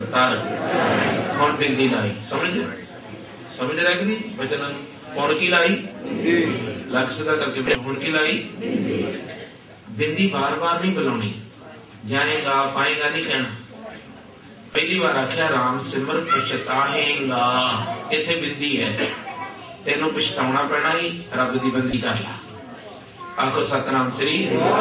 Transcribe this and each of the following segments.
तार हुण बिंदी लाई, समझ रहा कि नहीं बचन। हुण की लाई लख सदा करके, हुण की लाई बिंदी। बार बार नहीं बुलानी, जाएगा पाएगा नहीं कहना। पहली बार आख्या राम सिमर पछताएगा, इत्थे बिंदी है, तेनों पछताना पैना ही, रब की बंदी कर ला। आखो सतनाम श्री।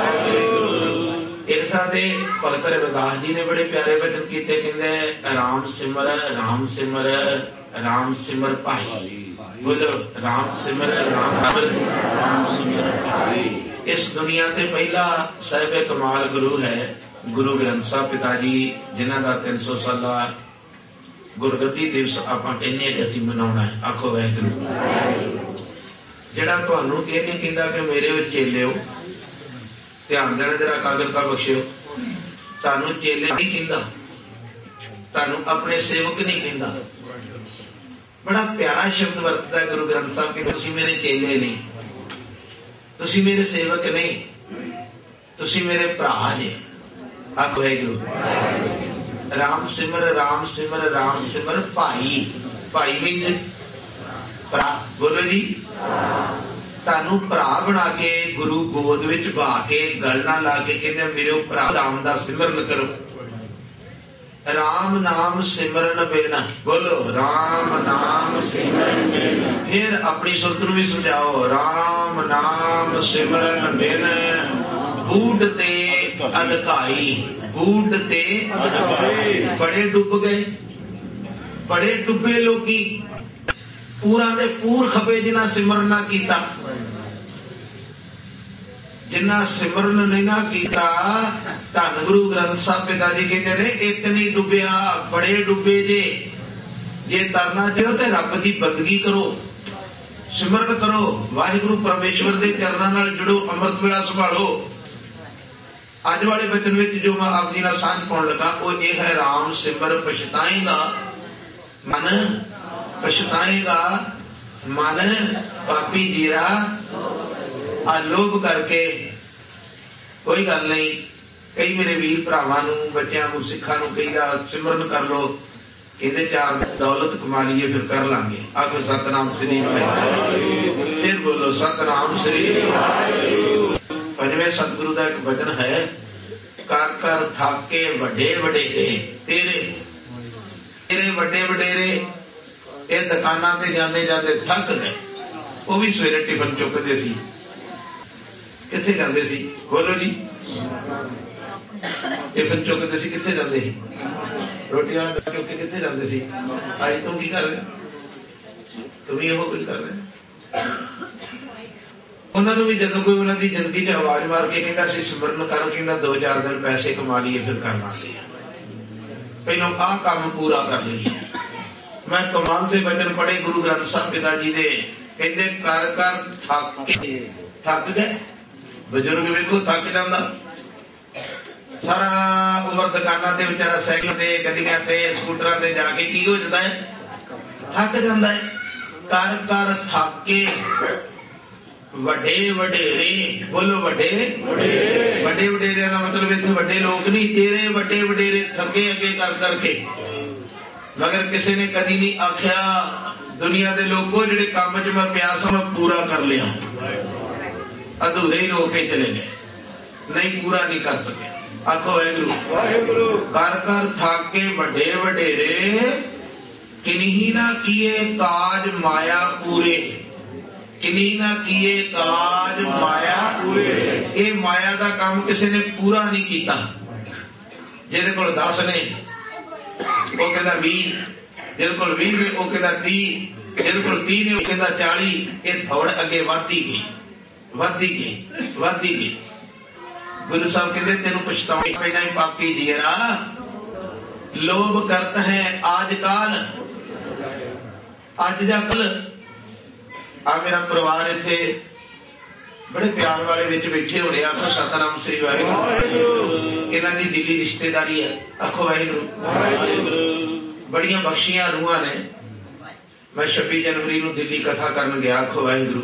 एक भगत रविदास जी ने बड़े प्यारे वचन किए, कहते राम सिमर राम सिमर भाई। बोलो राम सिमर राम सिमर भाई। इस दुनिया ते पहला साहिब कमाल गुरु है गुरु ग्रंथ साहब पिता जी, जिन्हों का 300 साला गुरगद्दी दिवस आपां कहने कि असीं मनाउणा है। आखो वाहिगुरू। जिहड़ा तुहानूं ये नहीं कहता कि मेरे चेले हो, ध्यान देना जरा, कागरता बख्शियो। तुहानूं चेले नहीं कहता, तुहानूं अपने सेवक नहीं कहता। बड़ा प्यारा शब्द वरतदा है गुरु ग्रंथ साहब कि तुसीं मेरे चेले नहीं, तुसीं मेरे सेवक नहीं, तुसीं मेरे भरा जे। आखो वाहिगुरू। राम सिमर राम सिमर भाई। भाई मीन भरा। बोलो जी। तानू भरा बना के गुरु गोद विच बहा के गल ना ला के कहते मेरे भरा राम दा सिमरन करो। राम नाम सिमरन बिन। बोलो राम नाम सिमरन बिन। फिर अपनी सुरत नूं भी समझाओ, राम नाम सिमरन बिन बूढ़ ते अधकाई। बूढ़ ते बड़े डुब गए, बड़े डुबे लोगी, पूरा दे पूर खपे जिन्ना सिमरन ना कीता। जिन्ना सिमरन नहीं ना कीता, धन गुरु ग्रंथ साहब पिता जी कहते ने एक नहीं डुबिया, बड़े डुबे जे तरना चाहो तो रब की बंदगी करो, सिमरन करो, वाहिगुरु परमेश्वर के चरणों नाल जुड़ो, अमृत वेला संभालो। अज वाले वचन में जो मैं आप जी नाल सांझ पाउण लगा वो ये है, राम सिमर पछताएगा मन, पछताएगा मन पापी जीरा लोभ करके। कोई गल नहीं, कई मेरे वीर भरावां नूं बच्चों नूं सिखां नूं कहीदा सिमरन कर लो, इहदे चार दौलत कमा लीए फिर कर लांगे। आखो सतनाम श्री वाहिगुरू। फिर बोलो सतनाम श्री वाहिगुरू। पंजवें सतगुरु का एक वचन है, कर कर थाके वडे वडेरे तेरे। तेरे वडे वडेरे ये दुकाना ते जाते जाते थक गए। वो भी सवेरे टिफन चुकते सी, किथे जाते सी? बोलो जी। टिफन चुकते सी, किथे जाते सी? रोटी वाला चुक के किथे जाते सी? आज तुम की कर रहे? तुम ही वो कुछ कर रहे। उन्होंने भी जदों कोई उन्होंने जिंदगी च आवाज मार के कहता सिमरन कर, कहता 2-4 दिन पैसे कमा लिए फिर कर लांगे, पहलों आ काम पूरा कर लीए। मैं कमाल के वचन पढ़े गुरु ग्रंथ साहब पिता जी दे, कहते कर कर थक गए। बजुर्ग वेखो थक जाता, सारा उम्र दुकाना ते बेचारा साइकिल ते गड्डियां ते स्कूटरां ते जाके की हो जाता है, थक जाता है। कर कर थके वडे वडेरे। बोलो वडे वडे वडेरे का मतलब इतने वडे लोग नहीं, तेरे वडे वडेरे थके अगे कर करके। मगर किसी ने कदी नहीं आख्या दुनिया के लोगों जिहड़े काम च मैं प्यास मैं पूरा कर लिया, अधूरे ही रोक के चले गए, नहीं पूरा नहीं कर सके। आखो वाहिगुरू। कर कर थाके वडे वडेरे किन्हीं ना किए काज माया पूरे। किन्हीं ना किए काज माया पूरे। ये माया का काम किसी ने पूरा नहीं किया। जिहदे कोल 10 ने वो कहता 20, जिहदे कोल 20 ने वो कहता 30, जिहदे कोल 30 ने वो कहता 40। ये थोड़ अगे वधदी गई। गुरु साहब कहते तेनू पछताना पैना ही पापी जीरा, लोभ करता है आजकल अज जा कल। आ मेरा परिवार इथे बड़े प्यार वाले विच बैठे होने। आखो सतनाम श्री वाहिगुरू। इन्हां दी दिली रिश्तेदारी है। आखो वाहिगुरू। बड़ियां बख्शियां रूहां ने। मैं 26 जनवरी नूं दिल्ली कथा करन गया। आखो वाहिगुरू।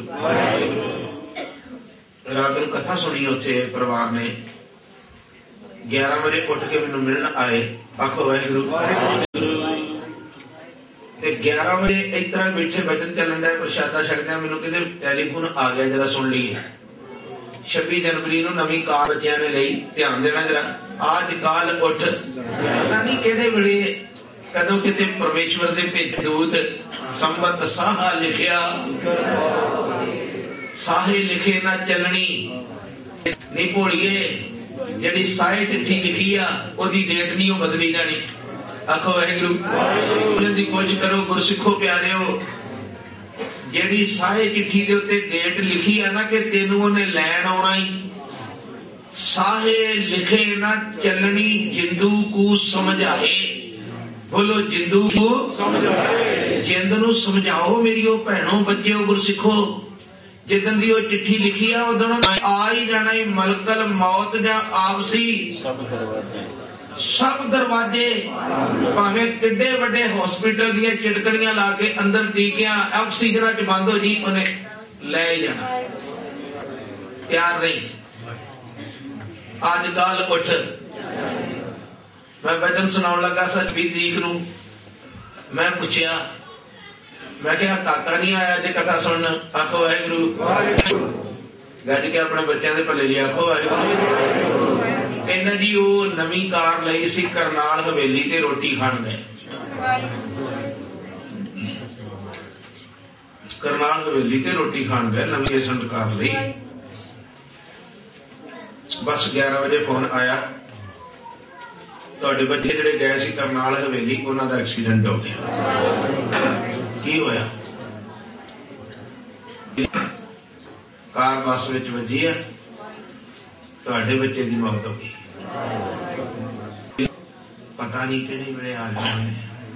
रात नूं कथा सुनी उत्थे परिवार ने, 11 बजे उठ के मैनूं मिलण आए। आखो वाहिगुरू। 11 बजे इस तरह बैठे भजन चलन डा प्रशादा छकदे मैनू कहते टैलीफोन आ गया जरा सुन लीए 26 जनवरी को नवी कार बच्चों ने ली ध्यान देना जरा आज काल उठ पता नहीं कहते वेले कदों किते परमेश्वर के भेज दूत संबत साहा लिखिया साहे लिखे ना चलनी नहीं भोलिए जी साहे चिट्ठी लिखी आ ओदी डेट नहीं बदली जानी आखो वाहिगुरू की कोशिश करो गुरसिखो प्यारिओ जेड़ी साहे चिट्ठी दे उत्ते डेट लिखी है ना कि तेनू उन्हें लैन आना ही साहे लिखे ना चलनी जिंदू को समझाए बोलो जिंदू को समझाए जिंद नू समझाओ मेरी भैनों बच्चों गुरसिखो जिदन दी चिट्ठी लिखी है उदन आ ही जाना ही मलकल मौत या आपसी सब दरवाजे भावे किड्डे वड्डे हॉस्पिटल दियां चिटकड़ियां ला के अंदर टीकियां ऑक्सीजन च बंद हो जी उन्हें ले ही जाना तैयार नहीं आज कल उठ मैं वचन सुनाउण लगा 26 तरीक नूं मैं पूछया मैं क्या काका नहीं आया अज कथा सुन आखो वाहिगुरू गज के अपने बच्चों के भले लिए आखो वाहिगुरू कहना जी वो नवी कार लई सी करनाल हवेली ते रोटी खाण गए करनाल हवेली ते रोटी खाण गए नवी एसेंट कार लई बस 11 बजे फोन आया तुहाडे बच्चे जिहड़े गए सी करनाल हवेली उन्हां दा एक्सीडेंट हो गया की होया कार बस विच वजी है तुहाडे बच्चे दी मौत हो गई पता नहीं किहड़े वेले आ जाने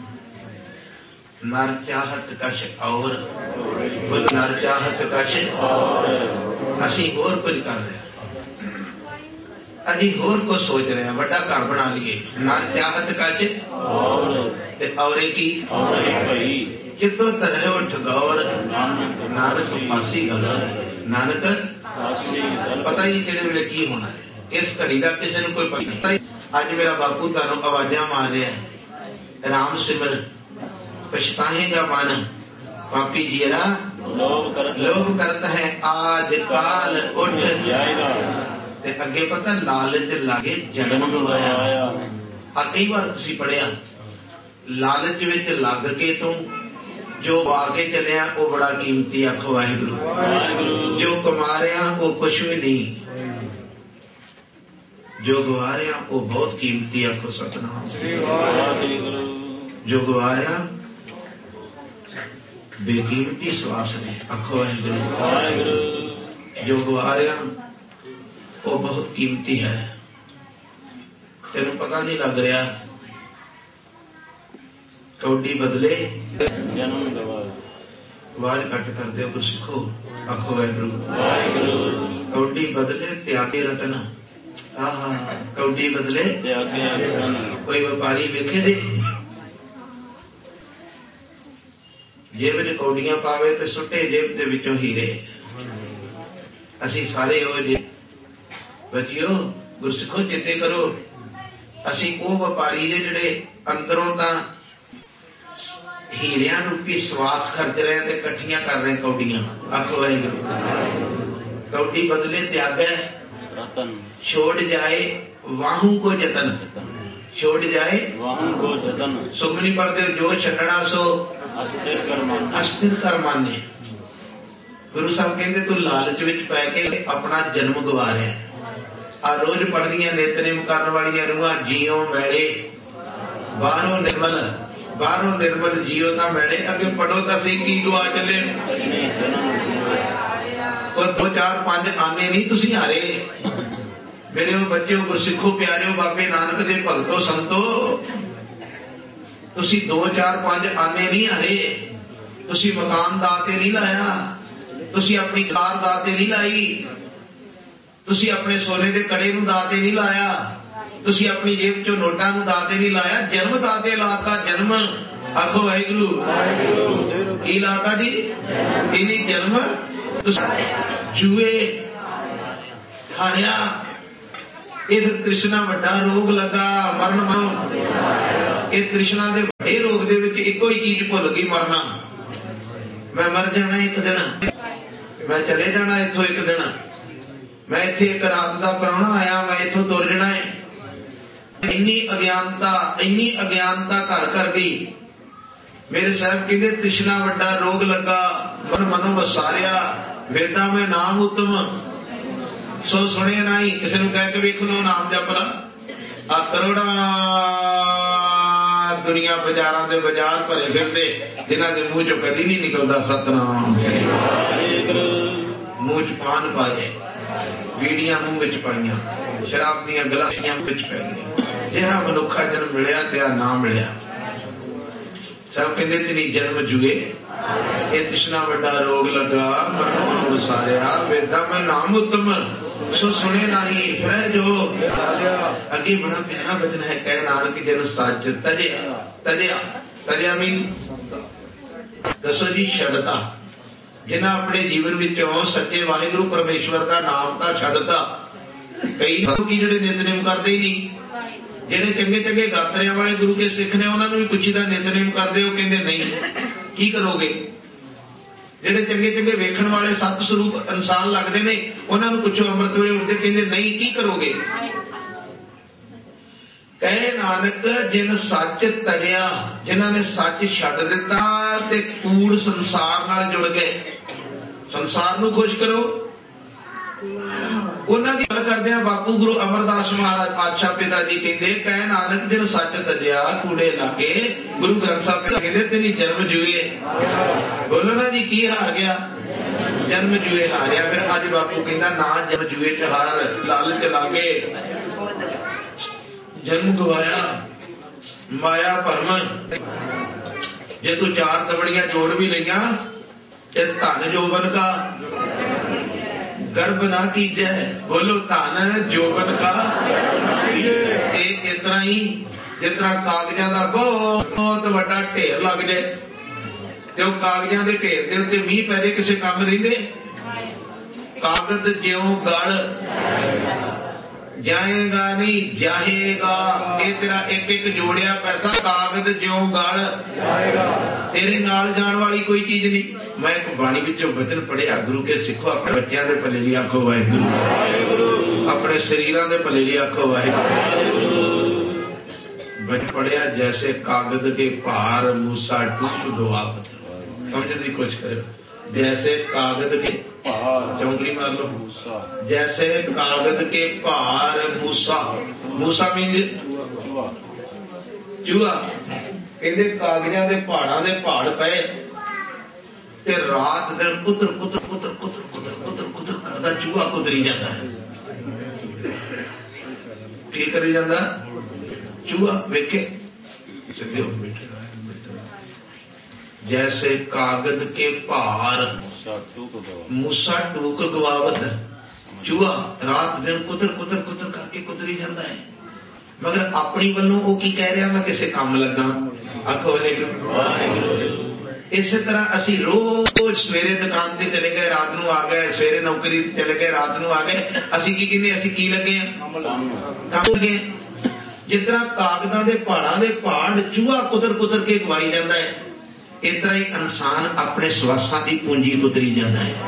नर चाहत कश और बोल नर चाहत कश असी होर कुछ कर रहे अभी होर को सोच रहे हैं बड़ा घर बना लिए नर चाहत कश और की कितो तरह उठ गौर नानक पासी गल नानक पता ही नहीं किहड़े वेले की होना है इस घड़ी का किसी को कोई पता नहीं अज मेरा बापू तुहानू आवाजा मार रहा है राम सिमर पछताएगा मन पापी जीरा लोभ करता है आज काल उठ ते अगे पता लालच लागे जन्म गवाया कई बार तुसी पढ़िया लालच विच लग के तू जो आगे चलिया वो बड़ा कीमती आखो वाहिगुरू जो कमा रहा वो कुछ भी नहीं जो गवा रहा वो बहुत कीमती आखो सतनाम जो गवा रहा बेकीमती श्वास ने आखो वाहिगुरू जो गवा रहा वो बहुत कीमती है तेन पता नहीं लग रहा कौडी बदले आवाज कट कर दे कुछ सीखो आखो वाहिगुरू कौडी बदले त्यागी रतन कौडी बदले कोई व्यापारी वेखे दे जेब च कौडियां पावे ते सुटे जेब दे विचों हीरे असी सारे हो जे बचियो गुरसिखो चेते करो असी वो व्यापारी जे जिहड़े अंदरों तां हीरिया रूपी श्वास खर्च रहे ते कट्ठियां कर रहे कौडियां आखो वाहिगुरू कौडी बदले त्याग छोड़ जाए वाहू को जतन छोड़ जाए वाहू को जतन सुखमनी पढ़ते जो छड़ना सो अस्थिर कर माने गुरु साहब कहते तू लालच विच पै के अपना जन्म गवा रहा है आ रोज पढ़दियां नितनेम करन वालियां रूहां जियो मैले बाहरों निर्मल जियो ता मैले अगे पढ़ो ता सी की गवा चले और 2 4 5 आने नहीं तुसी आ रहे मेरे बच्चे गुरसिखो प्यारे बाबे नानक दे भगतो संतो तुसी 2 4 5 आने नहीं आ रहे तुसी मकान दाते नहीं लाया तुसी अपनी कार दाते नहीं लाई तुसी अपने सोने दे कड़े नूं दाते नहीं लाया तुसी अपनी जेब चो नोटा नूं दाते नहीं लाया जन्म दाते लाता जन्म आखो वाहिगुरू की लाता जी इन्हीं जन्म जुए हारिया फिर कृष्णा वड्डा रोग लगा मरण ये तृष्णा दे बड़े रोग दे विच इको ही चीज भुल गई, मरना। मैं मर जाना एक दिन, मैं चले जाना इथों एक दिन, मैं इत्थे एक रात दा प्राहुणा आया, मैं इथों तुर जाना है। इन्नी अज्ञानता घर कर गई। मेरे साहब कहते तृष्णा वड्डा रोग लगा, मन मनो वसारिया, वेदा में नाम उत्तम सो सुने नहीं। किसी ने कह के वेख लो नाम जप ला। आ करोड़ा दुनिया बाजारां दे बाजार भरे फिरदे, जिन्हां दे मुंह चों कदी नहीं निकलदा सतनाम। मुंह च पान पाए, बीड़ियां मुंह विच पाईयां, शराब दीयां गलासियां विच पै गईयां। जिहा मनुखा जन्म मिलिया ते ना मिलिया। सब कहते तेरी जन्म जुए, ये तृष्णा वड्डा रोग लगा, मनो मनो वसारिया, वेदा में नाम उत्तम सो सुने नहीं। फिर जो अगे बड़ा प्यारा वचन है, कह नानक जन सच तजया। तजया तजया मीन दसो जी छड्डता। जिन्हां अपने जीवन विचों सच्चे वाहिगुरु परमेश्वर का नाम का छड्डता। कई लोग जिहड़े नितनेम करते ही नहीं, ਜਿਹੜੇ ਚੰਗੇ ਚੰਗੇ ਗਾਤਰਿਆਂ ਵਾਲੇ ਗੁਰੂ ਕੇ ਸਿੱਖ ਨੇ ਉਹਨਾਂ ਨੂੰ ਵੀ ਪੁੱਛੀਦਾ ਨਿਤਨੇਮ ਕਰਦੇ ਹੋ, ਕਹਿੰਦੇ ਨਹੀਂ। ਕੀ ਕਰੋਗੇ? ਜਿਹੜੇ ਚੰਗੇ ਚੰਗੇ ਵੇਖਣ ਵਾਲੇ ਸਤ ਸਰੂਪ ਇਨਸਾਨ ਲੱਗਦੇ ਨੇ ਉਹਨਾਂ ਨੂੰ ਪੁੱਛੋ ਅੰਮ੍ਰਿਤ ਵੇਲੇ ਉੱਠਦੇ, ਕਹਿੰਦੇ ਨਹੀਂ। ਕੀ ਕਰੋਗੇ? ਕਹੇ ਨਾਨਕ ਜਿਨ ਸੱਚ ਤਰਿਆ, ਜਿਨ੍ਹਾਂ ਨੇ ਸੱਚ ਛੱਡ ਦਿੱਤਾ ਤੇ ਕੂੜ ਸੰਸਾਰ ਨਾਲ ਜੁੜ ਗਏ। ਸੰਸਾਰ ਨੂੰ ਖੁਸ਼ ਕਰੋ। ਉਹਨਾਂ ਦੀ ਗੱਲ ਕਰਦੇ ਆ ਬਾਪੂ ਗੁਰੂ ਅਮਰਦਾਸ ਮਹਾਰਾਜ ਪਾਤਸ਼ਾਹ ਪਿਤਾ ਜੀ ਕਹਿੰਦੇ, ਕਹਿ ਨਾਨਕ ਜਿਨ ਸੱਚ ਤਜਿਆ ਕੂੜੇ ਲਾਗੇ। ਗੁਰੂ ਗ੍ਰੰਥ ਸਾਹਿਬ ਕਹਿੰਦੇ ਤੇਰੀ ਜਨਮ ਜੂਏ। ਬੋਲੋ ਨਾ ਜੀ, ਕੀ ਹਾਰ ਗਿਆ? ਜਨਮ ਜੂਏ ਹਾਰਿਆ। ਫਿਰ ਅੱਜ ਬਾਪੂ ਕਹਿੰਦਾ ਨਾ ਜਨਮ ਜੂਏ ਚ ਹਾਰ, ਲਾਲਚ ਲਾਗੇ ਜਨਮ ਗਵਾਇਆ, ਮਾਇਆ ਭਰਮ। ਜੇ ਤੂੰ ਚਾਰ ਤਬੜੀਆਂ ਜੋੜ ਵੀ ਲਈਆਂ ਤੇ ਧਨ ਜੋਬਨ ਕਾ गर्भ ना कीजे। बोलो धन जोबन का। इतना ही जितना कागजां दा बहुत बड़ा ढेर लग जाए ते कागजां दे ढेर दे उत्ते मीह पै जाए, किसी काम रहिंदे? कागज ज्यों गल जाएगा नहीं जाएगा। ये तेरा एक एक जोड़िया पैसा कागज ज्यों गल तेरे नाल जान वाली कोई चीज नहीं। मैं एक बाणी विचों वचन पढ़िया, गुरु के सिखो अपने बच्चों के भले लिए आखो वाहिगुरू, अपने शरीरों के भले लिए आखो वाहिगुरू। बच पढ़िया जैसे कागज के भार मूसा टूट गवावत। समझने की कोशिश करो। जैसे कागज के चौंकड़ी मार लो। जैसे कागज के भार मूसा, मूसा मीन चूहा। कहते कागजां दे पहाड़ां दे पहाड़ पए ते रात दिन कुतर कुतर कुतर कुतर कुतर कुतर कुतर करदा चूहा कुतरी जाता है। की करी जाता चूहा? वेखे जैसे कागज के भार मूसा टूक गवावत। चूहा रात दिन कुतर कुतर कुतर करके कुतरी जाता है, मगर अपनी वल्लों वो की कह रहा मैं किसी काम लगा। आखो वाहिगुरू। इस तरह असी रोज सवेरे दुकान ते चले गए, रात नूं आ गए, सवेरे नौकरी ते चले गए, रात नूं आ गए। असी की कहने, असी की लगे हैं? काम लगे। जिस तरह कागजां दे पहाड़ां दे पहाड़ चूहा कुतर कुतर के गवाई जाता है, इस तरह ही इंसान अपने श्वासां की पूंजी कुतरी जाता है।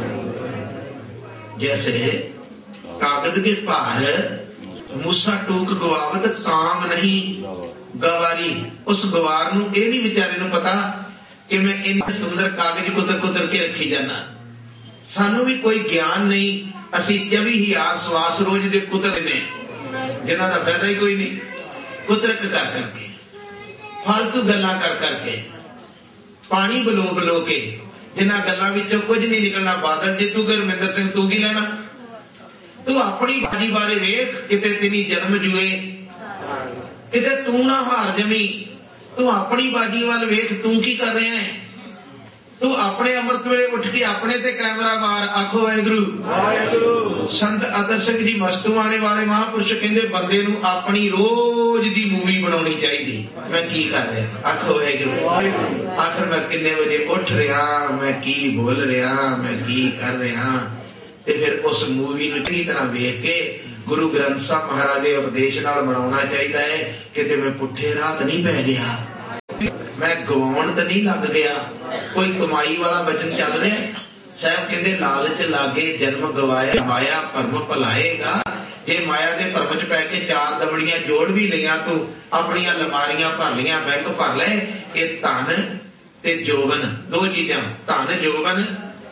जैसे कागज के भार मूसा टूक गवावत, काम नहीं गवारी। उस गवार नूं ये नहीं बेचारे नूं पता कि मैं इन सुंदर कागज कुतर कुतर के रखी जाना। सानू भी कोई ज्ञान नहीं। असी 24,000 श्वास रोज दे कुतर ने, जिन्हां दा फायदा ही कोई नहीं। कुतरक कर करके, फालतू गल्लां कर करके, पानी बलो बलो के, जिन्हां गल्लां विचों कुछ नहीं निकलना। बादल जी तू गुरमिंदर सिंह तू की लेना? तू अपनी बाजी बारे वेख, किते तेरी जन्म जुए, किते तू ना हार जमी। तू अपनी बाजी वाल वेख, तू की कर रहा है? तू अपने अमृत वेले उठ के अपने ते कैमरा मार। आखो वाहिगुरू। संत अतर सिंह जी मस्तूआणे वाले महापुरुष कहंदे बंदे नूं अपनी रोज दी मूवी बनाउणी चाहिदी। मैं की कर रहा? आखो वाहिगुरू। आखिर मैं किन्ने बजे उठ रहा, मैं की बोल रहा, मैं की कर रहा, ते फिर उस मूवी नूं चंगी तरह वेख के गुरु ग्रंथ साहब महाराज के उपदेश नाल बनाना चाहिए है। किते मैं पुठे राह तो नहीं पै गया, मैं गवाउण तो नहीं लग गया, कोई कमाई वाला वचन चल रहा है। साहब कहते लालच लागे जन्म गवाया, माया भरम भुलाएगा। जे माया के भरम च पै के चार दमड़ियां जोड़ भी लिया, तू अपनी लमारियां भर लिया, बैंक भर ले। ये धन ते जोवन दो चीजां, धन जोवन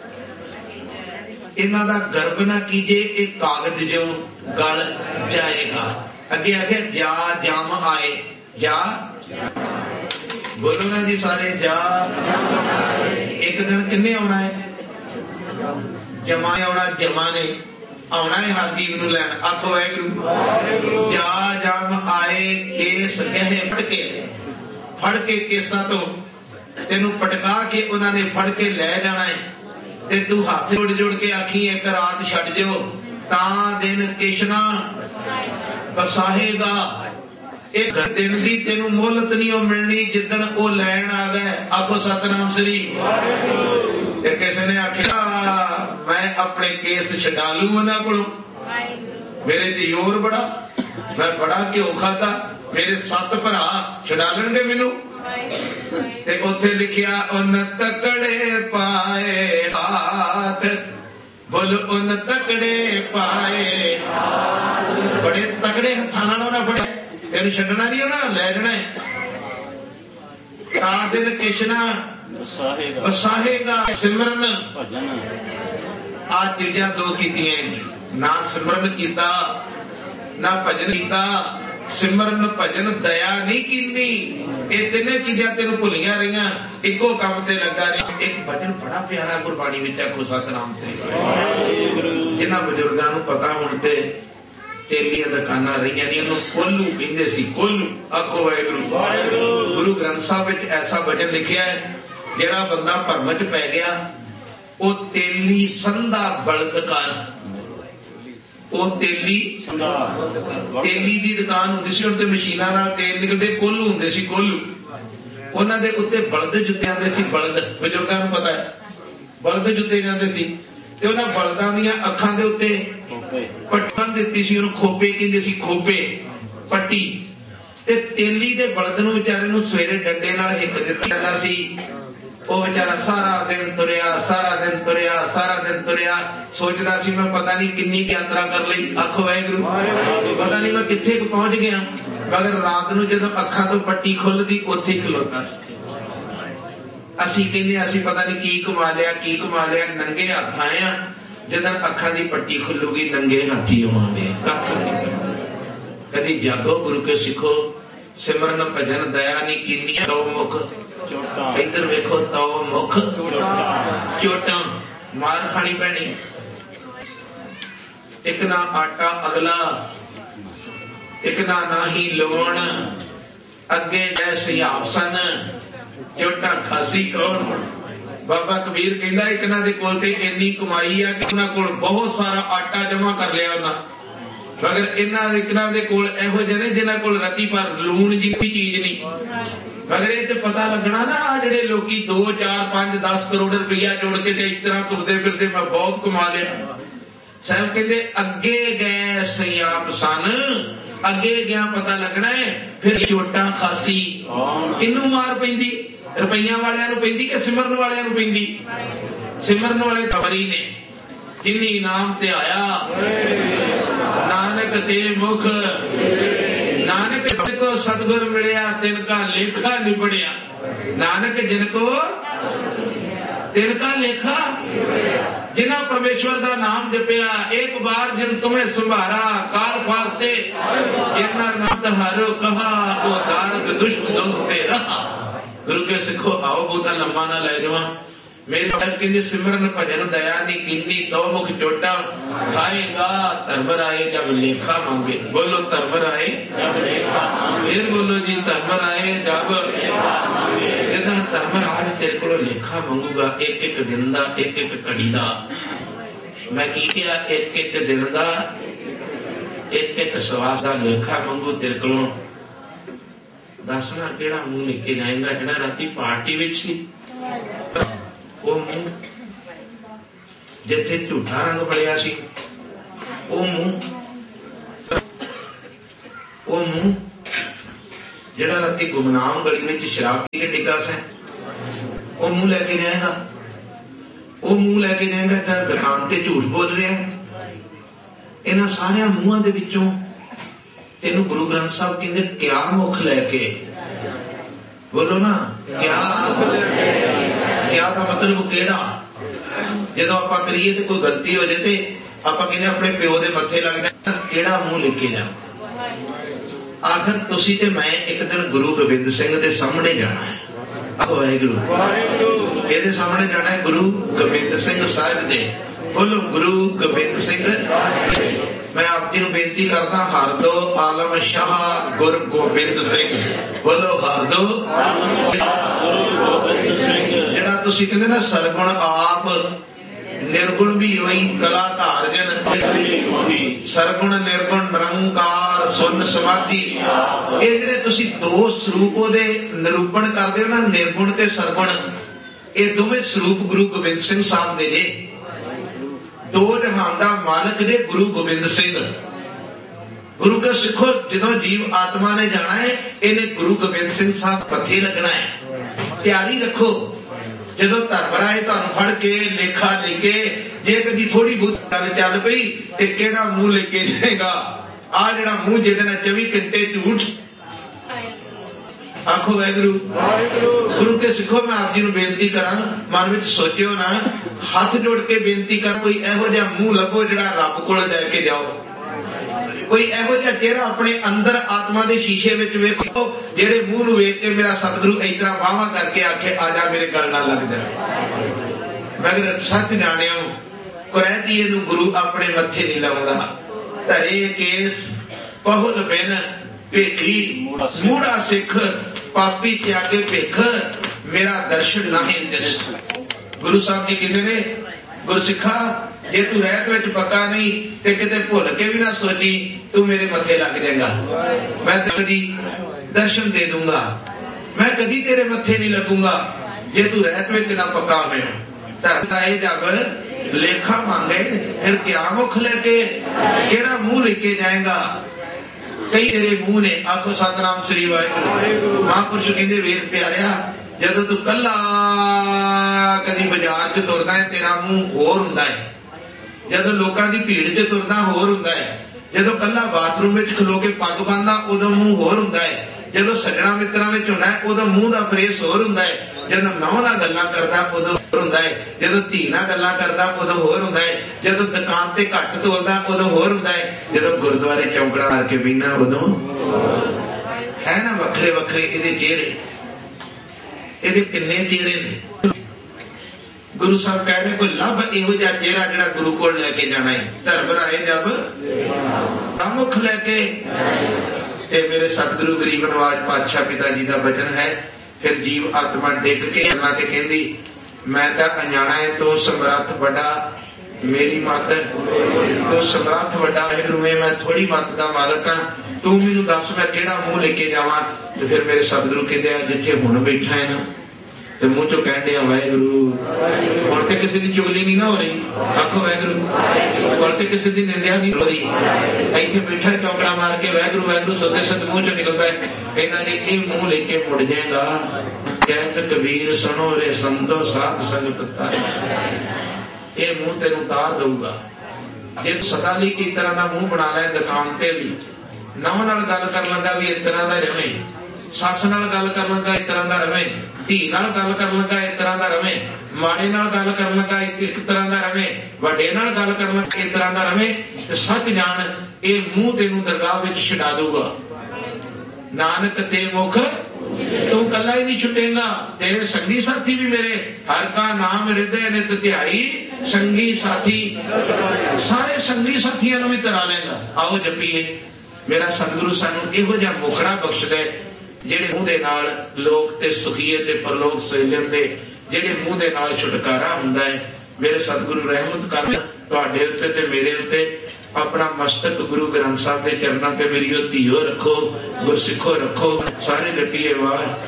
इन्हां दा गर्भ ना कीजे, एक कागज जो गल जाएगा। अगे आखे जा जम आए, जा बोलो ना जी सारे, जा एक दिन किन्ने आना है, जमा ने आना, जमा ने आना है हर जीव नूं लैण। आखो वाहिगुरू। जा जम आए केस गहे फड़ के केसां तो तेनू पटका के उन्होंने फड़ के लै जाना है। ते तू हाथ जोड़ जोड़ के आखी एक रात छड़ जो, ता दिन किशना बसाहेगा। एक दिन की तेनू मोहलत नहीं मिलनी जिदन वो लैन आ गए। आखो सतनाम श्री। किसी ने आखिया मैं अपने केस छड़ा लू उन्होंने को, मेरे च जोर बड़ा, मैं बड़ा घ्यो खाता, मेरे 7 भरा छड़ा लेंगे मैनू। ते उत्थे लिखिया उन तकड़े पाए हाथ, बोल उन तकड़े पाए, बड़े तकड़े हथा नाल उन्हें फड़िया, तेन छड्डना नहीं, उन्हें लै जाना है। ता दिन किशना बसाहेगा। सिमरन आ चीजा दो कीतियां, ना सिमरन किया ना भजन किया। सिमरन भजन दया नहीं कीती, ये तीनों चीजा तेन भुलिया रही, इको काम ते लगा रही। एक भजन बड़ा प्यारा गुरबाणी विच आखो सतनाम श्री। जिन्हां बजुर्गां नूं पता हुण ते तेलियां दुकानां रही नहीं, उन्होंने कोल्लू कहंदे सी, कोल्लू। आखो वाहिगुरू। गुरु ग्रंथ साहब विच ऐसा भजन लिखिया है, जिहड़ा बंदा भरम च पै गया, वो तेली संधा बलद कर। वो तेली दी दुकान होंदी सी, उन्हें मशीनां नाल तेल निकलदे, कोल्लू हुंदे सी, कोल्लू। उन्हां दे उत्ते बलद जुत्ते आंदे सी, बलद बजुर्गां नूं पता है, बलद जुत्ते जांदे सी। ते उन्हां बलदां दीयां अखां दे उत्ते पट्टी दित्ती सी, उन्हूं खोपे कहंदे सी, खोपे पट्टी। ते तेली दे बलद नूं विचारे नूं सवेरे डंडे नाल हिक दित्ता जांदा सी। वो बेचारा सारा दिन तुरिया, सारा दिन तुरिया, सारा दिन तुरिया, सोचदा सी मैं पता नहीं किन्नी यात्रा कर ली। आखो वाहिगुरू। पता नहीं मैं कित्थे पहुंच गया, मगर रात नूं जदों अखां तो पट्टी खुलदी उत्थे खलोता सी। असीं कहंदे असीं पता नहीं की कमा लिया, की कमा लिया, नंगे हत्थ आए आ, जदों अखां दी पट्टी खुलूगी नंगे हाथी आवांगे। कख नहीं। कदी जागो गुरु के सिखो, सिमरन भजन दया नहीं कीतियां, तो मुख इधर वेखो, तो मुख चोटा मार खानी पैनी। एक ना आटा अगला, एक ना ही लोण, अगे जैसे आपसन, चोटा खासी कौन। बाबा कबीर कहंदा एक ना दे कोल ते इन्नी कमाई है कि उन्हां कोल बहुत सारा आटा जमा कर लिया उन्हां, मगर इन्हां दे कोल इहो जिहे ने जिन्हां कोल रत्ती पर लूण जी कोई चीज नहीं। मगर ये पता लगना ना, जेडे लोग 2, 4, 5, 10 करोड़ रुपया जोड़ के इस तरह तुरते फिरते मैं बहुत कमा लिया। साहब कहते अगे गए सियाप सन, अगे गया पता लगना है, फिर चोटा खासी किनू मार पैंदी, रुपया वालियां नूं पैंदी कि सिमरन वालियां नूं पैंदी। सिमरन वाले खबरी ने, जिन्नी इनाम ते आया नानक ते मुख, नानक जिनको सतगुर मिलिया तिनका लेखा निबड़िया। नानक जिनको तिनका लेखा, जिन्हें परमेश्वर का नाम जपिया, एक बार जिन तुम्हें संभारा काल फास्ते, जिन्ना नाम तहारो कहा वो दारद दुष्ट दोस्ते रहा। गुरु के सिखो आओ बहुता लंबा ना ले जावा। मेरे साहब कहते सिमरन भजन दया नहीं कीनी, तो मुख चोटा खाएगा, धर्म आए जब लेखा मांगे। बोलो धर्म आए, फिर बोलो जी धर्म आए जब, जदन धर्म आज तेरे को लेखा मंगूगा, एक एक दिन का, एक एक घड़ी का। मैं की किया, एक एक दिन का, एक एक श्वास का लेखा मंगू तेरे को। दसना केड़ा मुंह लेके जाएगा, जेड़ा राती पार्टी विच सी, वो मुंह जिथे झूठा रंग पड़िया सी, वो मुंह वो मुंह जिहड़ा राती गुमनाम गली में शराब पी के डिगा सा, वो मुंह लैके जाएगा। वो मुंह लैके जाएगा जिहड़ा दुकान ते झूठ बोल रहा है। इन्हां सारिया मूहां दे विचों तेनू गुरु ग्रंथ साहब कहंदे क्या मुख लैके, बोलो ना क्या, क्या दा मतलब केड़ा। जदों आपां करिए ते कोई गलती हो जाए ते आपां कहंदे अपने प्यो दे मत्थे लग जाए, केड़ा मुंह लेके जा। आखिर तुसी ते मैं एक दिन गुरु गोबिंद सिंह दे सामने जाना है। आखो वाहिगुरू, किहदे सामने जाना है? गुरु गोबिंद सिंह साहिब दे। बोलो गुरु गोबिंद सिंह। मैं आप जी नूं बेनती करदा, हर दो आलम शाह गुरु गोबिंद सिंह। बोलो हर दो जिहड़ा तुसीं कहंदे ना सरगुण आप निर्गुण भी होई कला धार जन, सरगुण निर्गुण निरंकार सुन समाधि, ये जिहड़े तुसीं दो स्वरूप दे निरूपण करदे हो ना, निर्गुण ते सरगुण, ये दोवें स्वरूप गुरु गोबिंद सिंह साहब दे ने। दो जहान दा मालक जे गुरु गोबिंद सिंह। गुरु के सिखो जदों जीव आत्मा ने जाना है, इन्हें गुरु गोबिंद सिंह साहब पथे लगना है। तैयारी रखो, जदों धर्मराय तुहानूं फड़ के लेखा लेके जे कदी थोड़ी बहुत गल चल पई ते किहड़ा मूंह लेके जाएगा। आ जिहड़ा मूंह जिहदे नाल 24 घंटे झूठ। आखो वाहिगुरू। गुरु के सिखो, मैं आप जी नूं बेनती करा, मन विच सोचियो ना, हाथ जोड़ के बेनती कर, कोई इहो जिहा मूंह लभो जिहड़ा रब कोल लैके जाओ। कोई इहो जिहा चेहरा अपने अंदर आत्मा दे शीशे विच वेखो, जिहड़े मूंह नूं वेख के मेरा सतगुरु इस तरह बाहां करके आखे आ जा मेरे गल नाल लग जा। मगर सच जाणियो कुरैतीए नूं गुरु अपने मत्थे नहीं लाउंदा। धरे केस पहुल बिन भेखी मूड़ा सिख, पापी त्यागे भिख, मेरा दर्शन नहीं दिस। गुरु साहब जी कहते ने, गुरु सिखा जे तू रहत विच पक्का नहीं ते किते भुल के भी ना सोची तू मेरे मत्थे लग जाएगा, मैं कदी दर्शन दे दूंगा। मैं कदी तेरे मत्थे नहीं लगूंगा जे तू रहत विच ना पक्का होवे। धर्म का ये जब लेखा मांगे फिर क्या मुख लेके, केड़ा मुंह लेके जाएगा। कई तेरे मुंह ने। आखो सतनाम श्री वाहिगुरू। महापुरुष कहंदे वेख प्यारिया, जदों तू कला कदी बाजार च तुरदा है तेरा मुंह होर हुंदा है, जदों लोकां दी भीड़ च तुरदा होर हुंदा है, जदों कला बाथरूम विच खलो के पग बन्नदा उदों मुंह होर हुंदा है, जदों सजणा मित्रां विच हुंदा है उदों मुंह दा फ्रेस होर हुंदा है, जदों नौं नाल गल्लां करदा उदों होर हुंदा है, जदों धी नाल गल्लां करदा उदों होर हुंदा है, जदों दुकान ते घट तोलदा उदों होर हुंदा है, जदों गुरुद्वारे चौंकड़ा मार के बीना उदों है ना। वखरे वखरे इहदे चेहरे, इहदे किन्ने चेहरे ने। गुरु साहब कह रहे कोई लभ इहो जिहा चेहरा जिहड़ा गुरु कोल लैके जाना है। धर्म राय जब मुख लैके, ते मेरे सतगुरु गरीब नवाज पातशाह पिता जी का वचन है। फिर जीव आत्मा डिग के गल्लां ते कहंदी, मैं तां अनजाना है, तू समर्थ बड़ा मेरी मत, तू समर्थ बड़ा वाहिगुरू है, मैं थोड़ी मत का मालक हाँ, तू मैनूं दस मैं किहड़ा मुंह लेके जावां। तो फिर मेरे सतगुरु कहंदे आ जिथे हुण बैठा है ना ते मुंह चों कहंदे आ वाहिगुरू। हुण ते किसी दी चुगली नहीं ना हो रही। आखो वाहिगुरू। हुण ते किसी दी निंदिया नहीं हो रही। इत्थे बैठा चौकड़ा मार के वाहिगुरू वाहिगुरू सोते सत मुंह चों निकलदा है, कहंदा जी ये मुंह लेके मुड़ जाएगा। कहत कबीर सुनो रे संतो साध संगत तारे, ये मुंह तेनू तार दूंगा। जे तू सदा ली इस तरह का मुंह बना ले, दुकान ते भी नौं नाल गल कर लगा भी इस तरह का रवे, सस नाल गल कर लगा इस तरह का रवे, धी नाल गल कर लगा इस तरह का रवे, माड़े नाल गल कर लगा एक तरह का रवे, वड्डे नाल गल कर लगा इस तरह का रवे। सच जान ये मुंह तेनू दरगाह विच छुड़ा दूगा। नानक ते मुख तू कला ही नहीं छुटेगा, तेरे संगी साथी भी मेरे। हर का नाम हृदय नित ध्याई, संगी साथी सारे संगी साथियों भी तरा लेगा। आओ जपीए। मेरा सतगुरु सानू इहो जिहा मुखड़ा बख्शदा है जेड़े मुंह दे नाल लोक ते सुखीए ते परलोक सोई लेंदे, जेड़े मुंह दे नाल छुटकारा हुंदा है। मेरे सतगुरु रहमत कर तुहाडे उत्ते ते मेरे उत्ते। अपना मस्तक गुरु ग्रंथ साहब के चरणों ते मेरी धीओ रखो, गुरसिखो रखो। सारे जपीए वाह।